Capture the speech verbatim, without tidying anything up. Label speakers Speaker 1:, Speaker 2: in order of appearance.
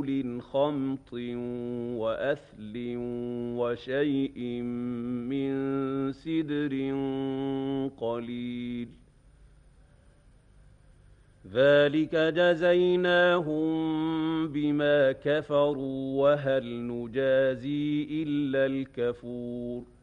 Speaker 1: خَمْطٍ وَأَثْلٍ وَشَيْءٍ مِّن سِدْرٍ قَلِيلٍ ذَلِكَ جَزَيْنَاهُم بِمَا كَفَرُوا وَهَلْ نُجَازِي إِلَّا الْكَفُورَ